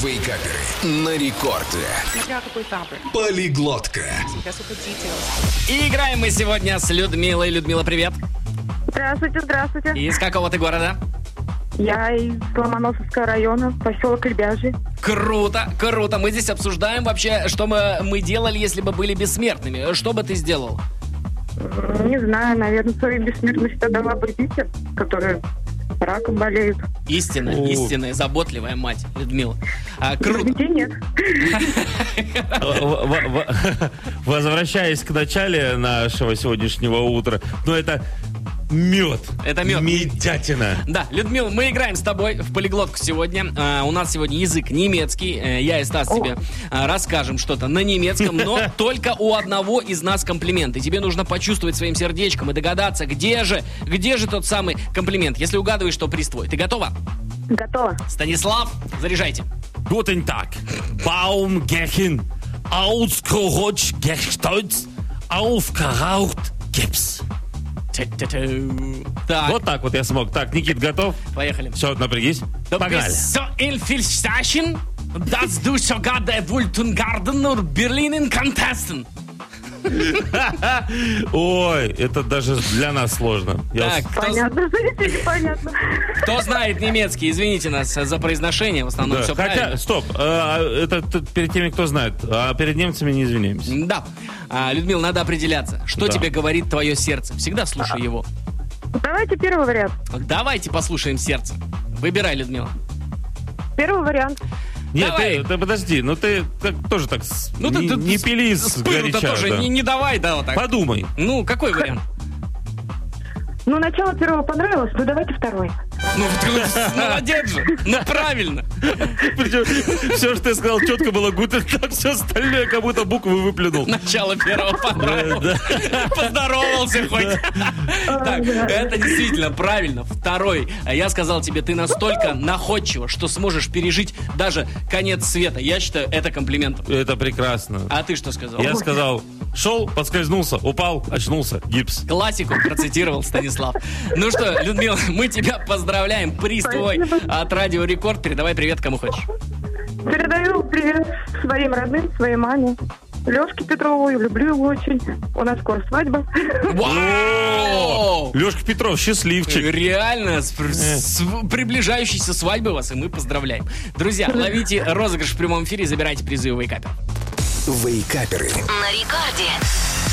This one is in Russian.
Вейкаперы на рекорде. Смотря какой сабр. Полиглотка. И играем мы сегодня с Людмилой. Людмила, привет. Здравствуйте, здравствуйте. Из какого ты города? Я из Ломоносовского района, поселок Лебяжий. Круто, круто. Мы здесь обсуждаем вообще, что мы делали, если бы были бессмертными. Что бы ты сделал? Не знаю, наверное, свою бессмертность отдала бы детям, которые раком болеют. Истинная, заботливая мать, Людмила. Круто. Детей нет. Возвращаясь к началу нашего сегодняшнего утра, это мед. Это мед. Медятина. Да, Людмила, мы играем с тобой в полиглотку сегодня. У нас сегодня язык немецкий. Я и Стас тебе расскажем что-то на немецком, но только у одного из нас комплимент. И тебе нужно почувствовать своим сердечком и догадаться, где же тот самый комплимент. Если угадываешь, то приз твой. Ты готова? Готова. Станислав, заряжайте. Guten Tag. Baumgechen, ausgerutscht, gestolz, aufgeraucht, Gips. Так. Вот так вот я смог. Так, Никит, готов? Поехали. Все, напрягись. Погнали. So infilstration, dass du sogar der Wultengarden und Berlinen contesten. Ой, это даже для нас сложно. Так, Понятно, понятно. кто знает немецкий, извините нас за произношение, в основном все правильно. Стоп, это перед теми, кто знает, а перед немцами не извиняемся. Да. Людмила, надо определяться, что Да. тебе говорит твое сердце. Всегда слушай его. Давайте первый вариант. Давайте послушаем сердце. Выбирай, Людмила. Первый вариант. Нет, Давай. ты подожди, ты тоже так не пили с пылу-то горяча. тоже Да. не давай, да, вот так. Подумай. Ну, какой вариант? Начало первого понравилось, давайте второй. Ну, ты молодец же. Ну, правильно. Причем все, что ты сказал, четко было гутен, так все остальное, как будто буквы выплюнул. Начало первого понравилось. Поздоровался хоть. Так, это действительно правильно. Второй. Я сказал тебе, ты настолько находчива, что сможешь пережить даже конец света. Я считаю, это комплимент. Это прекрасно. А ты что сказал? Я сказал, шел, подскользнулся, упал, очнулся, гипс. Классику процитировал Станислав. Ну что, Людмила, мы тебя поздравляем. Приз твой от Радио Рекорд. Передавай привет кому хочешь. Передаю привет своим родным, своей маме. Лёшке Петрову, люблю его очень. У нас скоро свадьба. Вау! Лёшка Петров, счастливчик. Реально, с приближающейся свадьбы вас, и мы поздравляем. Друзья, ловите розыгрыш в прямом эфире, забирайте призы у Вейкапера. Вейкаперы. На рекорде.